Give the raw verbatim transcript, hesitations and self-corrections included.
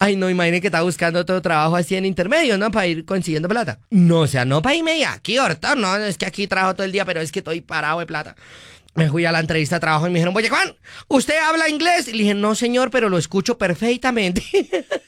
Ay, no, imagine que está buscando otro trabajo así en intermedio, ¿no? Para ir consiguiendo plata. No, o sea, no para irme aquí, ahorita, no, es que aquí trabajo todo el día, pero es que estoy parado de plata. Me fui a la entrevista de trabajo y me dijeron, oye, Juan, ¿usted habla inglés? Y le dije, no, señor, pero lo escucho perfectamente.